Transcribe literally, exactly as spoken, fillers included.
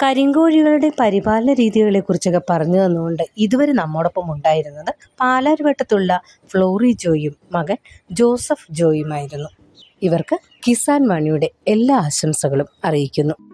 കരിങ്കോഴികളുടെ പരിപാലന രീതികളെ കുറിച്ചൊക്കെ പറഞ്ഞു തന്നുകൊണ്ട് ഇതുവരെ നമ്മോടൊപ്പം ഉണ്ടായിരുന്നത് പാലാരിവട്ടത്തുള്ള ഫ്ലോറി ജോയും മകൻ ജോസഫ് ജോയുമായിരുന്നു. ഇവർക്ക് കിസാൻ വാണിയുടെ എല്ലാ ആശംസകളും അറിയിക്കുന്നു.